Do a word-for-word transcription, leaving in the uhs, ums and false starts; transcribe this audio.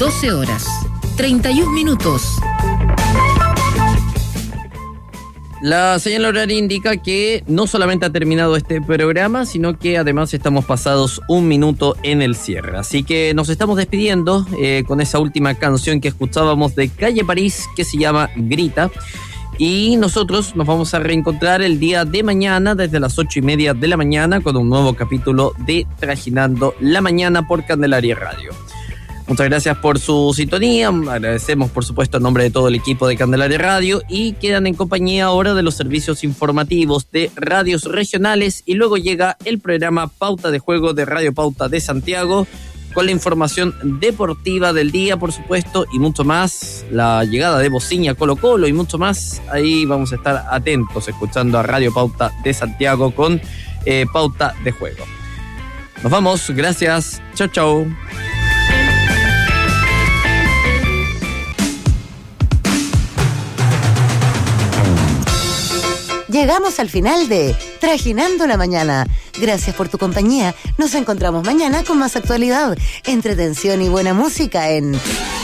doce horas, treinta y un minutos. La señal horaria indica que no solamente ha terminado este programa, sino que además estamos pasados un minuto en el cierre. Así que nos estamos despidiendo eh, con esa última canción que escuchábamos de Calle París, que se llama Grita. Y nosotros nos vamos a reencontrar el día de mañana desde las ocho y media de la mañana con un nuevo capítulo de Trajinando la Mañana por Candelaria Radio. Muchas gracias por su sintonía, agradecemos por supuesto en nombre de todo el equipo de Candelaria Radio y quedan en compañía ahora de los servicios informativos de radios regionales y luego llega el programa Pauta de Juego de Radio Pauta de Santiago con la información deportiva del día por supuesto y mucho más, la llegada de Bociña Colo Colo y mucho más, ahí vamos a estar atentos escuchando a Radio Pauta de Santiago con eh, Pauta de Juego. Nos vamos, gracias, chau chau. Llegamos al final de Trajinando la Mañana. Gracias por tu compañía. Nos encontramos mañana con más actualidad, entretención y buena música en